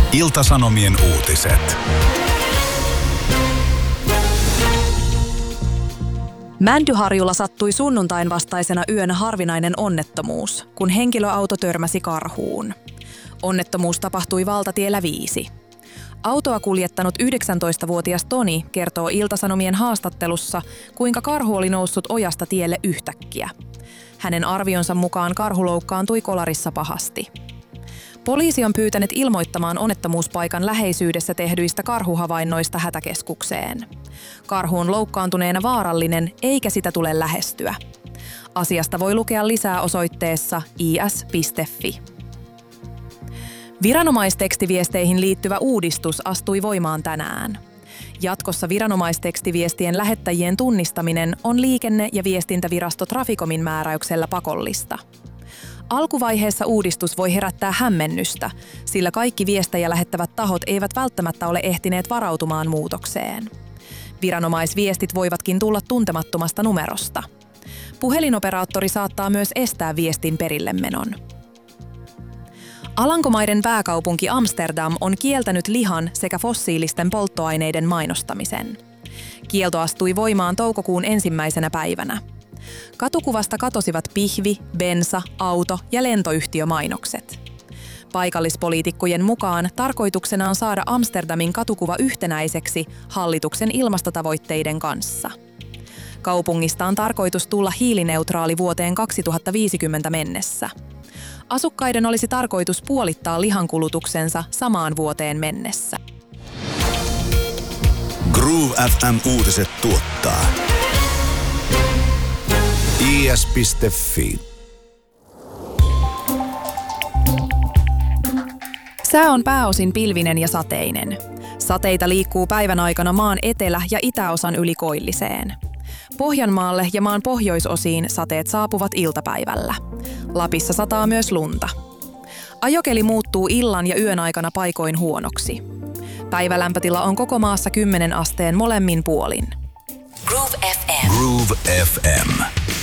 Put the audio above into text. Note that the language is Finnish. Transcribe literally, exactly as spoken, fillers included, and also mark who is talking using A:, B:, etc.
A: Ilta-Sanomien uutiset.
B: Mäntyharjulla sattui sunnuntain vastaisena yönä harvinainen onnettomuus, kun henkilöauto törmäsi karhuun. Onnettomuus tapahtui valtatiellä viisi. Autoa kuljettanut yhdeksäntoistavuotias Toni kertoo Ilta-Sanomien haastattelussa, kuinka karhu oli noussut ojasta tielle yhtäkkiä. Hänen arvionsa mukaan karhu loukkaantui kolarissa pahasti. Poliisi on pyytänyt ilmoittamaan onnettomuuspaikan läheisyydessä tehdyistä karhuhavainnoista hätäkeskukseen. Karhu on loukkaantuneena vaarallinen, eikä sitä tule lähestyä. Asiasta voi lukea lisää osoitteessa i s piste f i. Viranomaistekstiviesteihin liittyvä uudistus astui voimaan tänään. Jatkossa viranomaistekstiviestien lähettäjien tunnistaminen on Liikenne- ja viestintävirasto Traficomin määräyksellä pakollista. Alkuvaiheessa uudistus voi herättää hämmennystä, sillä kaikki viestejä lähettävät tahot eivät välttämättä ole ehtineet varautumaan muutokseen. Viranomaisviestit voivatkin tulla tuntemattomasta numerosta. Puhelinoperaattori saattaa myös estää viestin perillemenon. Alankomaiden pääkaupunki Amsterdam on kieltänyt lihan sekä fossiilisten polttoaineiden mainostamisen. Kielto astui voimaan toukokuun ensimmäisenä päivänä. Katukuvasta katosivat pihvi, bensa, auto ja lentoyhtiömainokset. Paikallispoliitikkojen mukaan tarkoituksena on saada Amsterdamin katukuva yhtenäiseksi hallituksen ilmastotavoitteiden kanssa. Kaupungista on tarkoitus tulla hiilineutraali vuoteen kaksituhattaviisikymmentä mennessä. Asukkaiden olisi tarkoitus puolittaa lihankulutuksensa samaan vuoteen mennessä.
A: Groove F M-uutiset tuottaa i s piste f i.
B: Sää on pääosin pilvinen ja sateinen. Sateita liikkuu päivän aikana maan etelä- ja itäosan yli koilliseen. Pohjanmaalle ja maan pohjoisosiin sateet saapuvat iltapäivällä. Lapissa sataa myös lunta. Ajokeli muuttuu illan ja yön aikana paikoin huonoksi. Päivälämpötila on koko maassa kymmenen asteen molemmin puolin.
A: Groove F M. Groove F M.